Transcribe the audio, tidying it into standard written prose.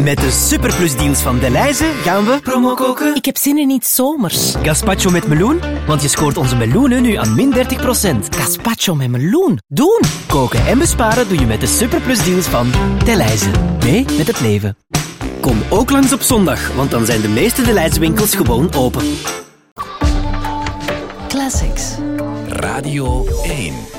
Met de superplusdeals van Delhaize gaan we promo koken. Ik heb zin in iets zomers. Gazpacho met meloen, want je scoort onze meloenen nu aan min 30%. Gazpacho met meloen. Doen! Koken en besparen doe je met de superplusdeals van Delhaize. Mee met het leven. Kom ook langs op zondag, want dan zijn de meeste Delhaize winkels gewoon open. Classics. Radio 1.